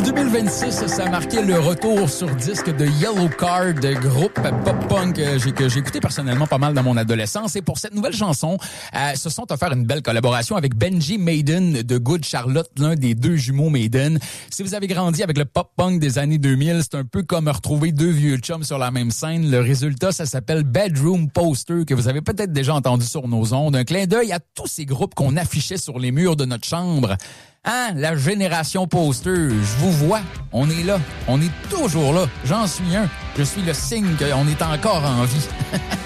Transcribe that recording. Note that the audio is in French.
2026, ça a marqué le retour sur disque de Yellowcard, groupe pop-punk que j'ai écouté personnellement pas mal dans mon adolescence. Et pour cette nouvelle chanson, se sont offerts une belle collaboration avec Benji Maiden de Good Charlotte, l'un des deux jumeaux Maiden. Si vous avez grandi avec le pop-punk des années 2000, c'est un peu comme retrouver deux vieux chums sur la même scène. Le résultat, ça s'appelle Bedroom Poster, que vous avez peut-être déjà entendu sur nos ondes. Un clin d'œil à tous ces groupes qu'on affichait sur les murs de notre chambre. Hein, la génération poster, je vous vois, on est là, on est toujours là, j'en suis un, je suis le signe qu'on est encore en vie.